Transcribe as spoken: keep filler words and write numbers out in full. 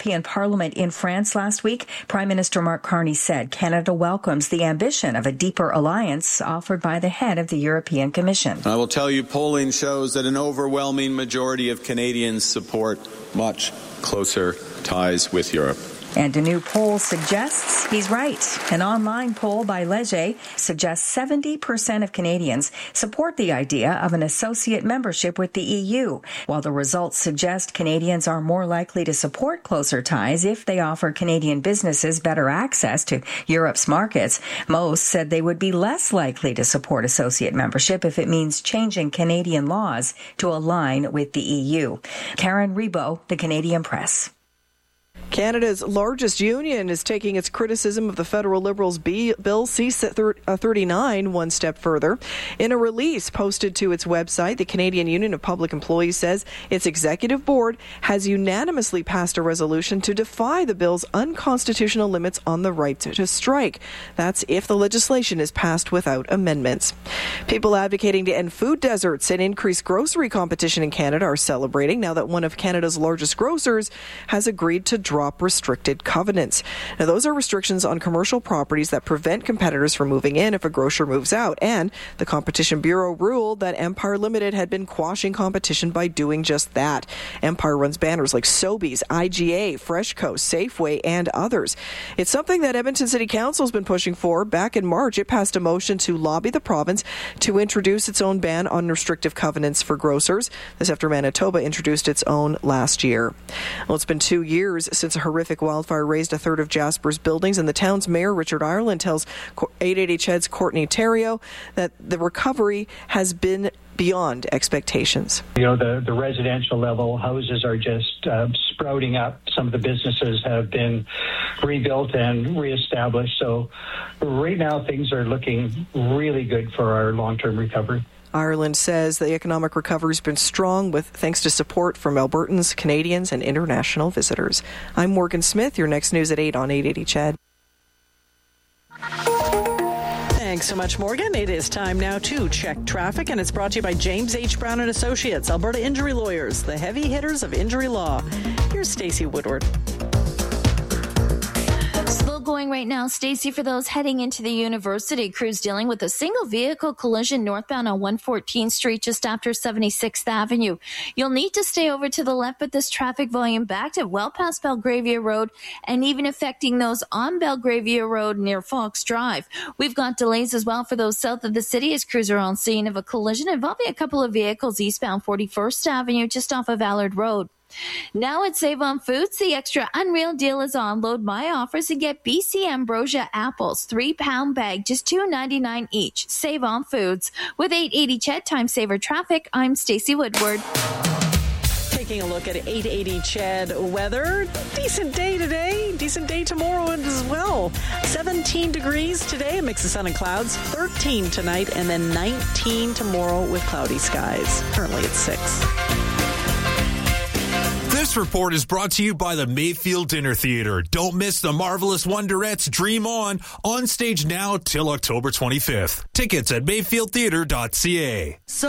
European Parliament in France last week, Prime Minister Mark Carney said Canada welcomes the ambition of a deeper alliance offered by the head of the European Commission. I will tell you, polling shows that an overwhelming majority of Canadians support much closer ties with Europe. And a new poll suggests he's right. An online poll by Leger suggests seventy percent of Canadians support the idea of an associate membership with the E U, while the results suggest Canadians are more likely to support closer ties if they offer Canadian businesses better access to Europe's markets. Most said they would be less likely to support associate membership if it means changing Canadian laws to align with the E U. Karen Rebo, The Canadian Press. Canada's largest union is taking its criticism of the federal Liberals' Bill C thirty-nine one step further. In a release posted to its website, the Canadian Union of Public Employees says its executive board has unanimously passed a resolution to defy the bill's unconstitutional limits on the right to strike. That's if the legislation is passed without amendments. People advocating to end food deserts and increase grocery competition in Canada are celebrating now that one of Canada's largest grocers has agreed to drop restricted covenants. Now, those are restrictions on commercial properties that prevent competitors from moving in if a grocer moves out. And the Competition Bureau ruled that Empire Limited had been quashing competition by doing just that. Empire runs banners like Sobeys, I G A, Freshco, Safeway, and others. It's something that Edmonton City Council has been pushing for. Back in March, it passed a motion to lobby the province to introduce its own ban on restrictive covenants for grocers. This after Manitoba introduced its own last year. Well, it's been two years since a horrific wildfire razed a third of Jasper's buildings, and the town's mayor, Richard Ireland, tells eight eighty C H E D's Courtney Terrio that the recovery has been beyond expectations. You know, the, the residential level houses are just uh, sprouting up. Some of the businesses have been rebuilt and reestablished. So right now things are looking really good for our long-term recovery. Ireland says the economic recovery has been strong with thanks to support from Albertans, Canadians, and international visitors. I'm Morgan Smith. Your next news at eight on eight eighty C H E D. Thanks so much, Morgan. It is time now to check traffic, and it's brought to you by James H. Brown and Associates, Alberta Injury Lawyers, the heavy hitters of injury law. Here's Stacey Woodward. Slow going right now, Stacey, for those heading into the university. Crews dealing with a single vehicle collision northbound on one fourteenth Street just after seventy-sixth Avenue. You'll need to stay over to the left, but this traffic volume backed at well past Belgravia Road and even affecting those on Belgravia Road near Fox Drive. We've got delays as well for those south of the city as crews are on scene of a collision involving a couple of vehicles eastbound forty-first Avenue just off of Allard Road. Now at Save On Foods, the extra unreal deal is on. Load my offers and get B C Ambrosia apples, three pound bag, just two ninety-nine each. Save On Foods. With eight eighty C H E D Time Saver Traffic, I'm Stacey Woodward. Taking a look at eight eighty C H E D weather. Decent day today. Decent day tomorrow as well. seventeen degrees today, a mix of sun and clouds. thirteen tonight, and then nineteen tomorrow with cloudy skies. Currently it's six. This report is brought to you by the Mayfield Dinner Theatre. Don't miss the marvelous Wonderettes Dream On, on stage now till October twenty-fifth. Tickets at mayfield theatre dot c a.